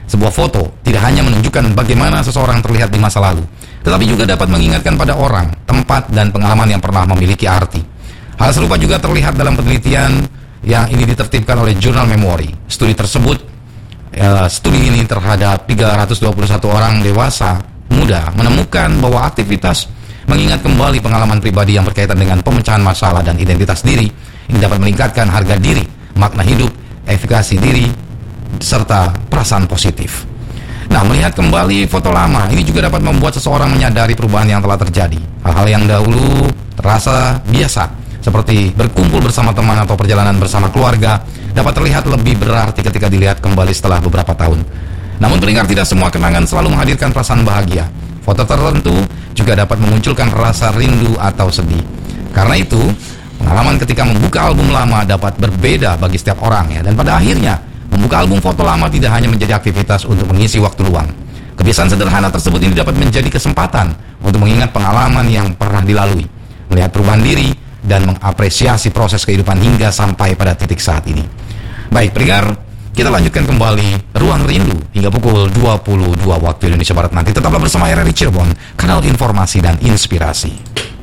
Sebuah foto tidak hanya menunjukkan bagaimana seseorang terlihat di masa lalu, tetapi juga dapat mengingatkan pada orang, tempat, dan pengalaman yang pernah memiliki arti. Hal serupa juga terlihat dalam penelitian yang ini ditertibkan oleh Jurnal Memory. Studi ini terhadap 321 orang dewasa muda menemukan bahwa aktivitas mengingat kembali pengalaman pribadi yang berkaitan dengan pemecahan masalah dan identitas diri ini dapat meningkatkan harga diri, makna hidup, efikasi diri, serta perasaan positif. Nah, melihat kembali foto lama ini juga dapat membuat seseorang menyadari perubahan yang telah terjadi. Hal-hal yang dahulu terasa biasa, seperti berkumpul bersama teman atau perjalanan bersama keluarga, dapat terlihat lebih berarti ketika dilihat kembali setelah beberapa tahun. Namun pendengar, tidak semua kenangan selalu menghadirkan perasaan bahagia. Foto tertentu juga dapat memunculkan rasa rindu atau sedih. Karena itu, pengalaman ketika membuka album lama dapat berbeda bagi setiap orang ya. Dan pada akhirnya, membuka album foto lama tidak hanya menjadi aktivitas untuk mengisi waktu luang. Kebiasaan sederhana tersebut ini dapat menjadi kesempatan untuk mengingat pengalaman yang pernah dilalui, melihat perubahan diri, dan mengapresiasi proses kehidupan hingga sampai pada titik saat ini. Baik pendengar, kita lanjutkan kembali Ruang Rindu hingga pukul 22 waktu Indonesia Barat nanti. Tetaplah bersama RRI Cirebon, kanal informasi dan inspirasi.